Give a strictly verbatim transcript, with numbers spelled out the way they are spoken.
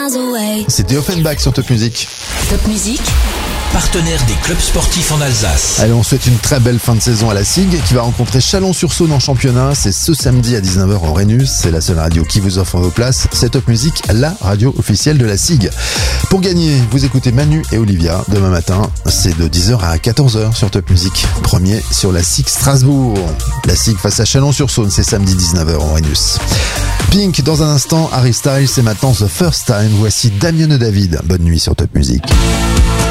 C'était Offenbach sur Top Music. Top Music, partenaire des clubs sportifs en Alsace. Allez, on souhaite une très belle fin de saison à la S I G qui va rencontrer Chalon-sur-Saône en championnat. C'est ce samedi à dix-neuf heures en Rhenus. C'est la seule radio qui vous offre vos places. C'est Top Music, la radio officielle de la S I G. Pour gagner, vous écoutez Manu et Olivia demain matin. C'est de dix heures à quatorze heures sur Top Music. Premier sur la S I G Strasbourg. La S I G face à Chalon-sur-Saône, c'est samedi dix-neuf heures en Rhenus. Pink, dans un instant, Harry Styles, c'est maintenant The First Time. Voici Damien et David. Bonne nuit sur Top Music.